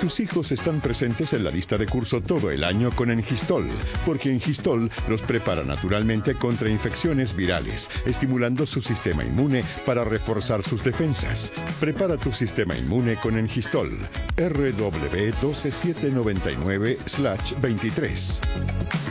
Tus hijos están presentes en la lista de curso todo el año con Engistol, porque Engistol los prepara naturalmente contra infecciones virales, estimulando su sistema inmune para reforzar sus defensas. Prepara tu sistema inmune con Engistol. RW 12799/23.